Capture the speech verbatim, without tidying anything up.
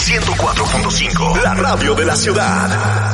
ciento cuatro punto cinco, la radio de la ciudad.